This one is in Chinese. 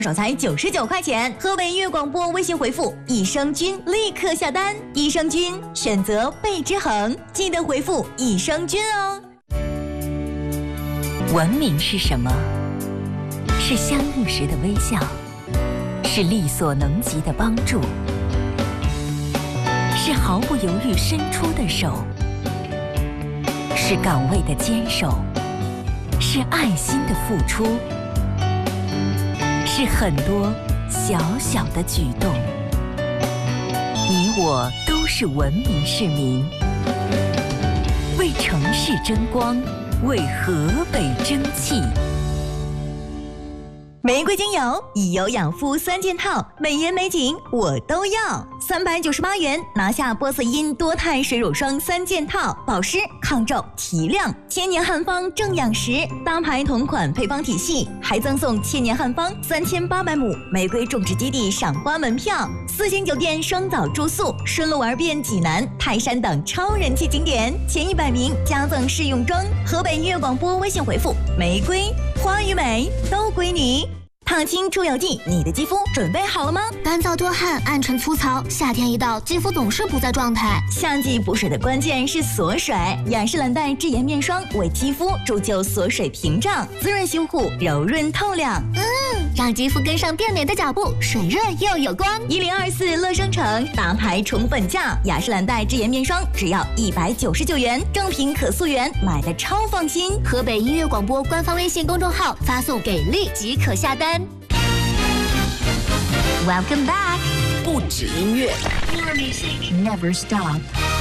少才99块钱。河北音乐广播微信回复“益生菌”立刻下单。益生菌选择倍之恒，记得回复“益生菌”哦。 文明是什么？是相遇时的微笑，是力所能及的帮助，是毫不犹豫伸出的手，是岗位的坚守，是爱心的付出，是很多小小的举动。你我都是文明市民，为城市争光，为河北争气。 玫瑰精油以油养肤3件套，美颜美景我都要。398元拿下波色因多肽水乳霜3件套，保湿、抗皱、提亮，千年汉方正养食，搭牌同款配方体系，还赠送千年汉方3800亩玫瑰种植基地赏花门票，4星酒店双早住宿，顺路玩遍济南、泰山等超人气景点，前100名加赠试用装。河北音乐广播微信回复“玫瑰”，花与美都归你。烫青出油剂，你的肌肤准备好了吗？ 干燥多汗、暗沉粗糙，夏天一到，肌肤总是不在状态。 夏季补水的关键是锁水，雅诗兰黛智妍面霜为肌肤铸就锁水屏障，滋润修护，柔润透亮。 让肌肤跟上变美的脚步，水润又有光。 1024乐生城大牌宠粉价，雅诗兰黛智妍面霜只要199元，正品可溯源，买的超放心。 河北音乐广播官方微信公众号发送给力即可下单。Welcome back， 不止音乐 More music never stop。